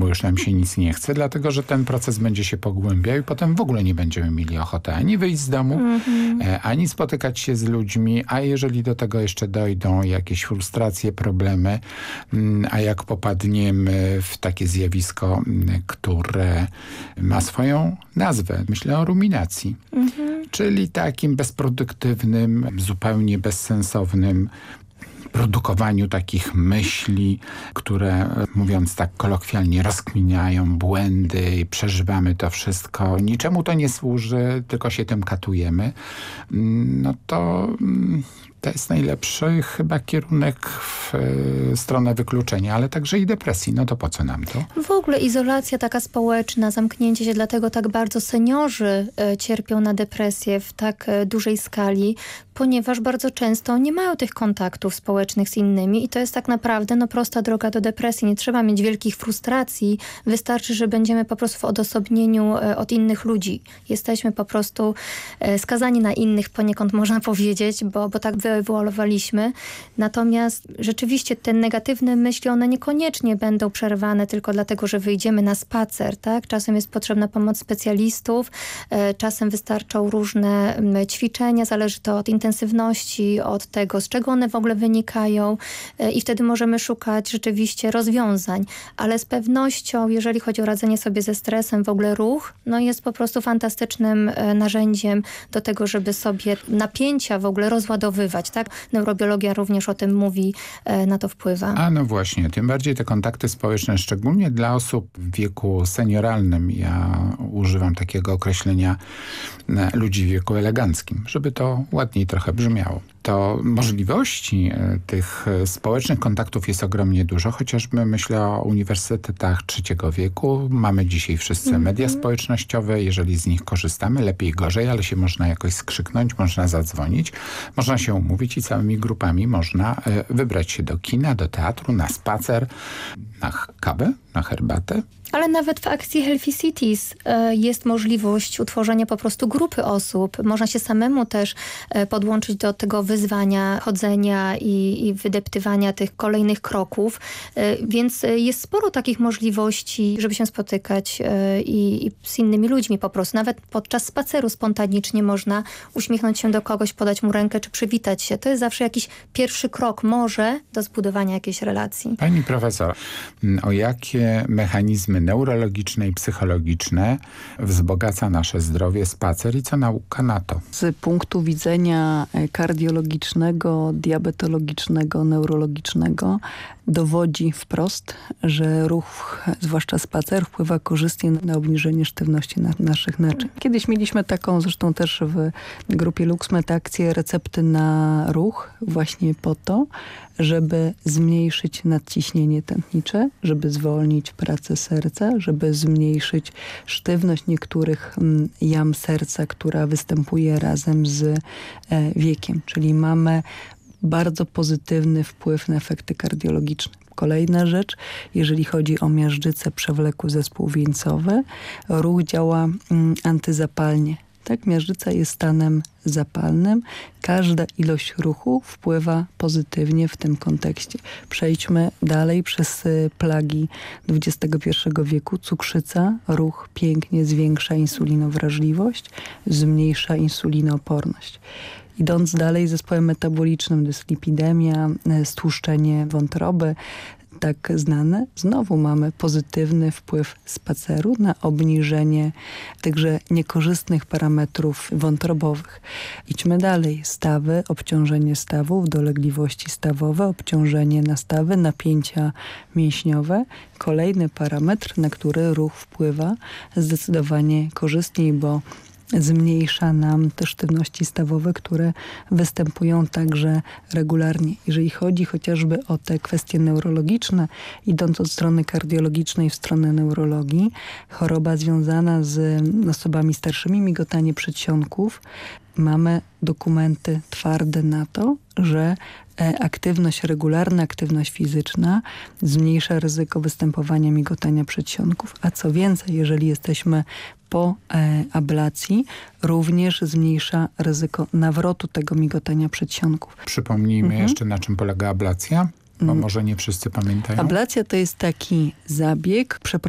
już nam się nic nie chce, dlatego że ten proces będzie się pogłębiał i potem w ogóle nie będziemy mieli ochoty ani wyjść z domu, ani spotykać się z ludźmi, a jeżeli do tego jeszcze dojdą jakieś frustracje, problemy, a jak popadniemy w takie zjawisko, które ma swoją nazwę, myślę o ruminacji, czyli takim bezproduktywnym, zupełnie bezsensownym produkowaniu takich myśli, które, mówiąc tak kolokwialnie, rozkminiają błędy i przeżywamy to wszystko. Niczemu to nie służy, tylko się tym katujemy. No to jest najlepszy chyba kierunek w stronę wykluczenia, ale także i depresji. No to po co nam to? W ogóle izolacja taka społeczna, zamknięcie się, dlatego tak bardzo seniorzy cierpią na depresję w tak dużej skali, ponieważ bardzo często nie mają tych kontaktów społecznych z innymi i to jest tak naprawdę prosta droga do depresji. Nie trzeba mieć wielkich frustracji, wystarczy, że będziemy po prostu w odosobnieniu od innych ludzi. Jesteśmy po prostu skazani na innych poniekąd, można powiedzieć, bo tak wyewoluowaliśmy. Natomiast rzeczywiście te negatywne myśli, one niekoniecznie będą przerwane tylko dlatego, że wyjdziemy na spacer, tak? Czasem jest potrzebna pomoc specjalistów, czasem wystarczą różne ćwiczenia, zależy to od intensywności, od tego, z czego one w ogóle wynikają i wtedy możemy szukać rzeczywiście rozwiązań. Ale z pewnością, jeżeli chodzi o radzenie sobie ze stresem, w ogóle ruch, jest po prostu fantastycznym narzędziem do tego, żeby sobie napięcia w ogóle rozładowywać, tak? Neurobiologia również o tym mówi, na to wpływa. A no właśnie, tym bardziej te kontakty społeczne, szczególnie dla osób w wieku senioralnym, ja używam takiego określenia ludzi w wieku eleganckim, żeby to ładniej trochę brzmiało. To możliwości tych społecznych kontaktów jest ogromnie dużo, chociażby myślę o uniwersytetach trzeciego wieku. Mamy dzisiaj wszyscy media społecznościowe, jeżeli z nich korzystamy, lepiej, gorzej, ale się można jakoś skrzyknąć, można zadzwonić, można się umówić i całymi grupami można wybrać się do kina, do teatru, na spacer, na kawę, na herbatę. Ale nawet w akcji Healthy Cities jest możliwość utworzenia po prostu grupy osób. Można się samemu też podłączyć do tego wyzwania chodzenia i wydeptywania tych kolejnych kroków. Więc jest sporo takich możliwości, żeby się spotykać i z innymi ludźmi po prostu. Nawet podczas spaceru spontanicznie można uśmiechnąć się do kogoś, podać mu rękę czy przywitać się. To jest zawsze jakiś pierwszy krok może do zbudowania jakiejś relacji. Pani profesor, o jakie mechanizmy neurologiczne i psychologiczne wzbogaca nasze zdrowie spacer i co nauka na to? Z punktu widzenia kardiologicznego, diabetologicznego, neurologicznego dowodzi wprost, że ruch, zwłaszcza spacer, wpływa korzystnie na obniżenie sztywności naszych naczyń. Kiedyś mieliśmy taką, zresztą też w grupie LuxMed, akcję recepty na ruch właśnie po to, żeby zmniejszyć nadciśnienie tętnicze, żeby zwolnić pracę serca, żeby zmniejszyć sztywność niektórych jam serca, która występuje razem z wiekiem. Czyli mamy bardzo pozytywny wpływ na efekty kardiologiczne. Kolejna rzecz, jeżeli chodzi o miażdżycę, przewlekły zespół wieńcowy, ruch działa antyzapalnie. Tak, miażdżyca jest stanem zapalnym. Każda ilość ruchu wpływa pozytywnie w tym kontekście. Przejdźmy dalej przez plagi XXI wieku. Cukrzyca, ruch pięknie zwiększa insulinowrażliwość, zmniejsza insulinooporność. Idąc dalej zespołem metabolicznym, dyslipidemia, stłuszczenie wątroby, tak znane, znowu mamy pozytywny wpływ spaceru na obniżenie tychże niekorzystnych parametrów wątrobowych. Idźmy dalej. Stawy, obciążenie stawów, dolegliwości stawowe, obciążenie na stawy, napięcia mięśniowe. Kolejny parametr, na który ruch wpływa zdecydowanie korzystniej, bo zmniejsza nam te sztywności stawowe, które występują także regularnie. Jeżeli chodzi chociażby o te kwestie neurologiczne, idąc od strony kardiologicznej w stronę neurologii, choroba związana z osobami starszymi, migotanie przedsionków, mamy dokumenty twarde na to, że regularna aktywność fizyczna zmniejsza ryzyko występowania migotania przedsionków, a co więcej, jeżeli jesteśmy po ablacji, również zmniejsza ryzyko nawrotu tego migotania przedsionków. Przypomnijmy jeszcze, na czym polega ablacja, bo może nie wszyscy pamiętają. Ablacja to jest taki zabieg